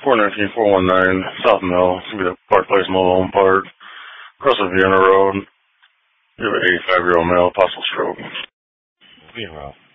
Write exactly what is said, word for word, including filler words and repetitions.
four nineteen, four one nine, South Mill. It's going to be the Park Place Mobile Home Park. Across the Vienna Road. You have an eighty-five-year-old male, possible stroke. Vienna Road.